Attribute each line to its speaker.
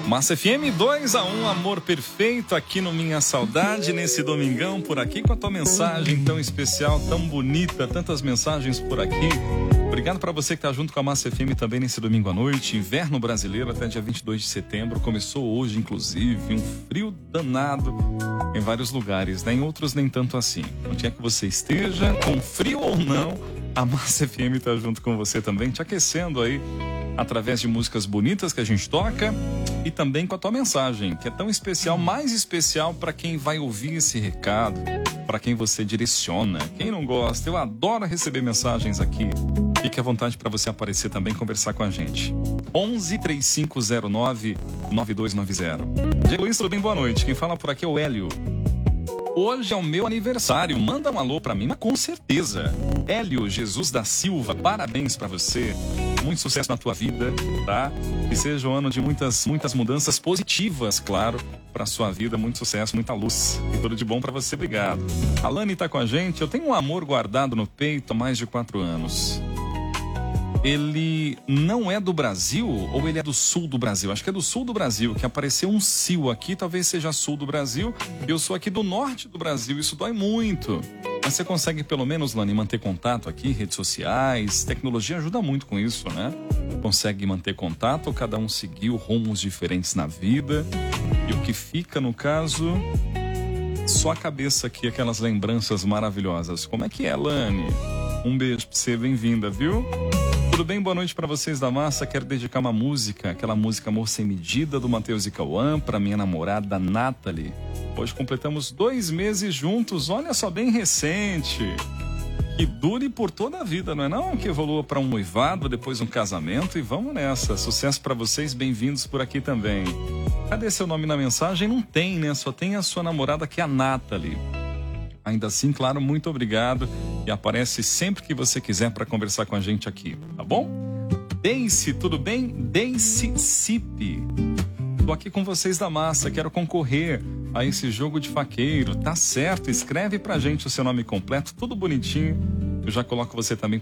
Speaker 1: Massa FM 2-1, amor perfeito aqui no Minha Saudade, nesse domingão por aqui com a tua mensagem tão especial, tão bonita, tantas mensagens por aqui. Obrigado para você que tá junto com a Massa FM também nesse domingo à noite. Inverno brasileiro até dia 22 de setembro. Começou hoje, inclusive, um frio danado em vários lugares, né? Em outros nem tanto assim. Onde é que você esteja, com frio ou não, a Massa FM tá junto com você também, te aquecendo aí através de músicas bonitas que a gente toca e também com a tua mensagem, que é tão especial, mais especial para quem vai ouvir esse recado, para quem você direciona. Quem não gosta, eu adoro receber mensagens aqui. Fique à vontade para você aparecer também, conversar com a gente. 11-3509-9290. Diego Luiz, tudo bem? Boa noite. Quem fala por aqui é o Hélio. Hoje é o meu aniversário. Manda um alô pra mim, mas com certeza. Hélio Jesus da Silva, parabéns pra você. Muito sucesso na tua vida, tá? Que seja um ano de muitas mudanças positivas, claro, pra sua vida. Muito sucesso, muita luz. E tudo de bom pra você. Obrigado. A Lani tá com a gente. Eu tenho um amor guardado no peito há mais de 4 anos. Ele não é do Brasil ou ele é do sul do Brasil? Acho que é do sul do Brasil, que apareceu um sil aqui, talvez seja sul do Brasil. Eu sou aqui do norte do Brasil, isso dói muito. Mas você consegue pelo menos, Lani, manter contato aqui, redes sociais, tecnologia ajuda muito com isso, né? Consegue manter contato, cada um seguiu rumos diferentes na vida. E o que fica, no caso, só a cabeça aqui, aquelas lembranças maravilhosas. Como é que é, Lani? Um beijo pra você, bem-vinda, viu? Tudo bem? Boa noite para vocês da Massa. Quero dedicar uma música, aquela música Amor Sem Medida, do Matheus e Cauã, para minha namorada Nathalie. Hoje completamos 2 meses juntos, olha só, bem recente. Que dure por toda a vida, não é não? Que evolua para um noivado, depois um casamento e vamos nessa. Sucesso para vocês, bem-vindos por aqui também. Cadê seu nome na mensagem? Não tem, né? Só tem a sua namorada, que é a Nathalie. Ainda assim, claro, muito obrigado. E aparece sempre que você quiser para conversar com a gente aqui, tá bom? Daisy, tudo bem? Daisy Cipe. Tô aqui com vocês da Massa, quero concorrer a esse jogo de faqueiro. Tá certo, escreve pra gente o seu nome completo, tudo bonitinho. Eu já coloco você também